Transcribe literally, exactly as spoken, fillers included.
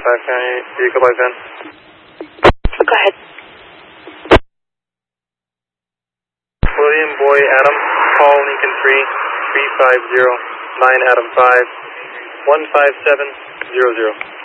five nine, vehicle by van. Go ahead. William Boy Adam, call Lincoln three, three five zero, nine Adam five, one five seven zero zero.